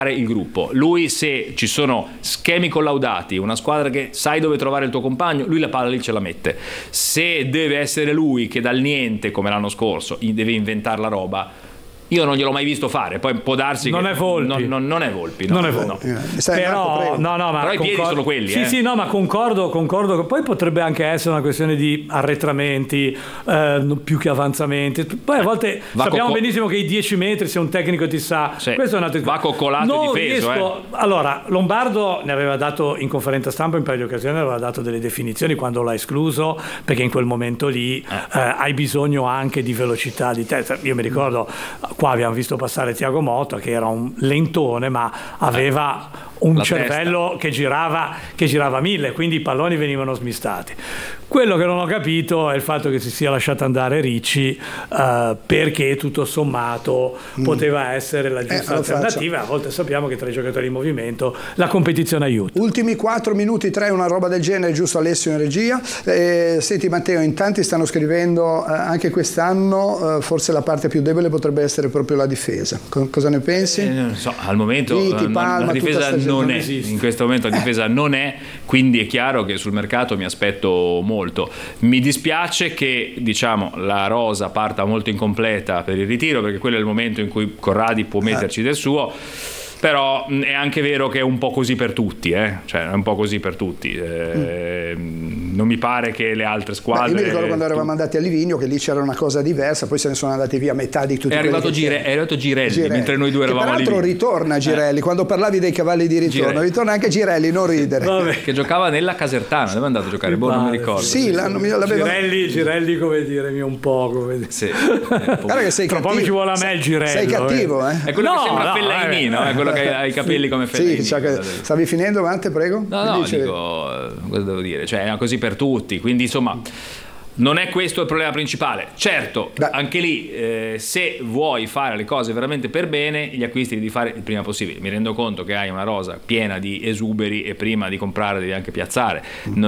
il gruppo. Lui, se ci sono schemi collaudati, una squadra che sai dove trovare il tuo compagno, lui la palla lì ce la mette. Se deve essere lui che dal niente, come l'anno scorso, deve inventare la roba, io non gliel'ho mai visto fare. Poi può darsi non che è Volpi. non è Volpi, non è Volpi. Però, però i piedi sono quelli. Sì, no, ma concordo. Poi potrebbe anche essere una questione di arretramenti più che avanzamenti. Poi a volte sappiamo benissimo che i 10 metri, se un tecnico ti sa, questo è un altro. Va coccolato e difeso. Allora, Lombardo ne aveva dato in conferenza stampa in paio di occasioni, aveva dato delle definizioni quando l'ha escluso, perché in quel momento lì hai bisogno anche di velocità di testa. Io mi ricordo, qua abbiamo visto passare Thiago Motta, che era un lentone ma aveva un cervello che girava 1000, quindi i palloni venivano smistati. Quello che non ho capito è il fatto che si sia lasciato andare Ricci, perché tutto sommato poteva essere la giusta alternativa. A volte sappiamo che tra i giocatori in movimento la competizione aiuta. Ultimi 4 minuti 3, una roba del genere, giusto Alessio in regia. Senti Matteo, in tanti stanno scrivendo anche quest'anno forse la parte più debole potrebbe essere proprio la difesa. Cosa ne pensi? Non so, al momento Palma, la difesa non è, in questo momento la difesa non è, quindi è chiaro che sul mercato mi aspetto molto. Mi dispiace che, diciamo, la rosa parta molto incompleta per il ritiro, perché quello è il momento in cui Corradi può metterci del suo. Però è anche vero che è un po' così per tutti, cioè è un po' così per tutti. Non mi pare che le altre squadre. Io mi ricordo quando eravamo andati a Livigno che lì c'era una cosa diversa, poi se ne sono andati via metà di tutti. È arrivato Girelli, mentre noi due eravamo lì. Peraltro ritorna Girelli, quando parlavi dei cavalli di ritorno, ritorna anche Girelli, non ridere. Che giocava nella Casertana, dove è andato a giocare? Non mi ricordo. Sì, Girelli, come dire, un po'. Come dire. Sì. Guarda che sei cattivo. Poi mi ci vuole a me il Girelli. Sei cattivo, È quello che sembra Fellaini, no? È quello che ha i capelli come Fellaini. Sì, stavi finendo, Mante, prego? No, dico, cosa devo dire? Cioè, è così per tutti, quindi insomma non è questo il problema principale. Certo, anche lì se vuoi fare le cose veramente per bene, gli acquisti li devi fare il prima possibile. Mi rendo conto che hai una rosa piena di esuberi e prima di comprare devi anche piazzare.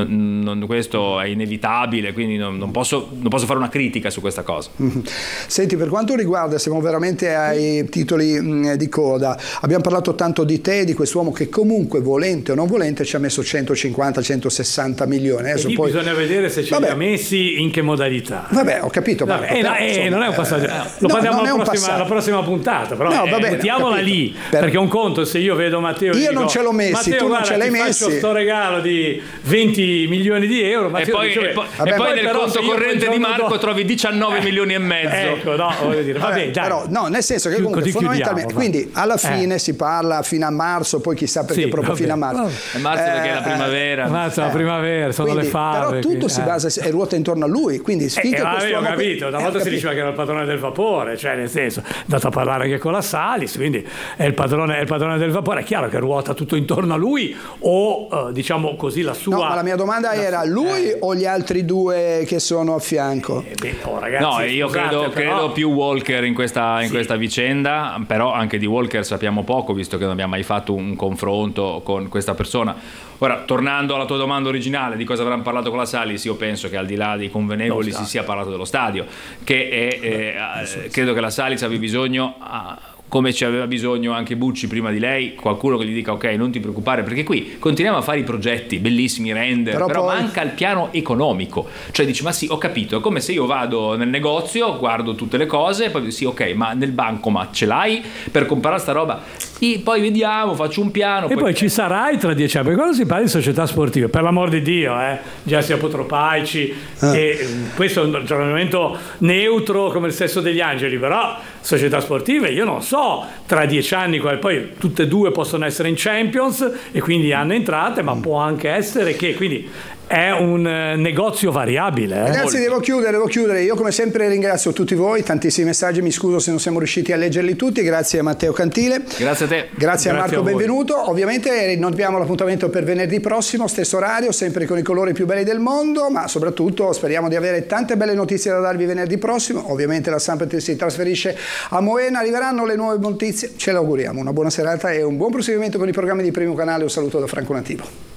Questo è inevitabile, quindi non posso fare una critica su questa cosa. Senti, per quanto riguarda, siamo veramente ai titoli di coda, abbiamo parlato tanto di te, di quest'uomo che comunque volente o non volente ci ha messo 150-160 milioni. Adesso poi bisogna vedere se ce li ha messi, in che modalità. Vabbè, ho capito. Non è un passaggio. Lo parliamo alla prossima puntata, però mettiamola lì, perché un conto se io vedo Matteo io non ce l'ho messi, Matteo, tu non ce l'hai messi. Faccio sto regalo di 20 milioni di euro, Matteo e poi nel conto corrente di Marco trovi 19 milioni e mezzo. Ecco, no, voglio dire, vabbè, dai. Però no, nel senso che comunque fondamentalmente, quindi alla fine si parla fino a marzo, poi chissà perché proprio fino a marzo. Marzo perché è la primavera. Marzo è la primavera, sono le fave. Però tutto si basa e ruota intorno a lui, quindi sfiga ho capito, una volta si diceva che era il padrone del vapore, cioè nel senso, è andato a parlare anche con la Salis, quindi è il padrone del vapore. È chiaro che ruota tutto intorno a lui o diciamo così la sua. No, ma la mia domanda era lui o gli altri due che sono a fianco? Ragazzi, no, io credo più Walker in questa vicenda, però anche di Walker sappiamo poco, visto che non abbiamo mai fatto un confronto con questa persona. Ora, tornando alla tua domanda originale di cosa avranno parlato con la Salis, io penso che al di là dei convenevoli si sia parlato dello stadio, che credo che la Salis abbia bisogno, come ci aveva bisogno anche Bucci prima di lei, qualcuno che gli dica ok, non ti preoccupare, perché qui continuiamo a fare i progetti bellissimi, render, però manca il piano economico. Cioè dici, ma sì, ho capito, è come se io vado nel negozio, guardo tutte le cose, poi sì, ok, ma nel bancomat ce l'hai per comprare sta roba? Poi vediamo, faccio un piano. E poi ci sarai tra 10 anni, perché quando si parla di società sportive, per l'amor di Dio, già sia Potropaici, e questo è un ragionamento neutro come il sesso degli angeli, però società sportive, io non so, tra 10 anni, poi tutte e due possono essere in Champions e quindi hanno entrate, ma può anche essere che, quindi è un negozio variabile. Ragazzi, devo chiudere. Io come sempre ringrazio tutti voi, tantissimi messaggi, mi scuso se non siamo riusciti a leggerli tutti. Grazie a Matteo Cantile. Grazie a te. Grazie a Marco, benvenuto. Ovviamente rinnoviamo l'appuntamento per venerdì prossimo, stesso orario, sempre con i colori più belli del mondo, ma soprattutto speriamo di avere tante belle notizie da darvi venerdì prossimo. Ovviamente la Samp si trasferisce a Moena, arriveranno le nuove notizie, ce l'auguriamo. Una buona serata e un buon proseguimento con i programmi di Primo Canale. Un saluto da Franco Nativo.